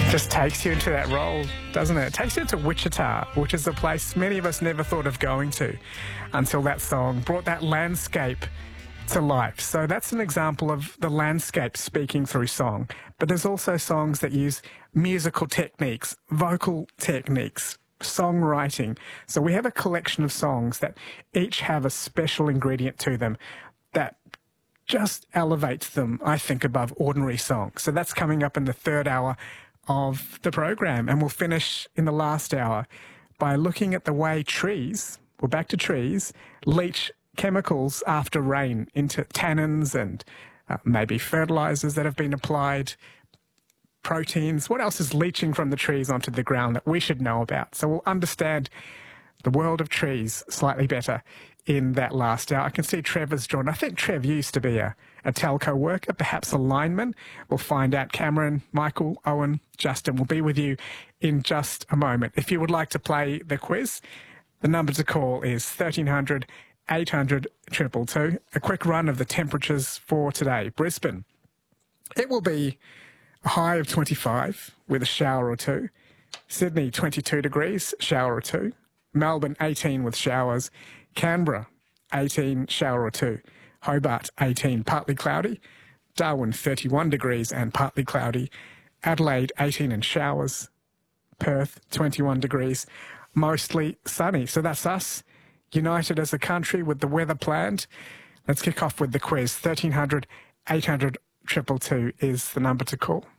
Just takes you into that role, doesn't it? It takes you to Wichita, which is a place many of us never thought of going to until that song brought that landscape to life. So that's an example of the landscape speaking through song. But there's also songs that use musical techniques, vocal techniques, songwriting. So we have a collection of songs that each have a special ingredient to them that just elevates them, I think, above ordinary songs. So that's coming up in the third hour of the program. And we'll finish in the last hour by looking at the way trees, we're back to trees, leach chemicals after rain into tannins and maybe fertilizers that have been applied, proteins. What else is leaching from the trees onto the ground that we should know about? So we'll understand the world of trees slightly better in that last hour. I can see Trevor's joined. I think Trev used to be a telco worker, perhaps a lineman. We'll find out. Cameron, Michael, Owen, Justin will be with you in just a moment. If you would like to play the quiz, the number to call is 1300 800 222. A quick run of the temperatures for today. Brisbane, it will be a high of 25 with a shower or two. Sydney, 22 degrees, shower or two. Melbourne, 18 with showers. Canberra, 18, shower or two. Hobart, 18, partly cloudy. Darwin, 31 degrees and partly cloudy. Adelaide, 18 and showers. Perth, 21 degrees, mostly sunny. So that's us, united as a country with the weather planned. Let's kick off with the quiz. 1300 800 222 is the number to call.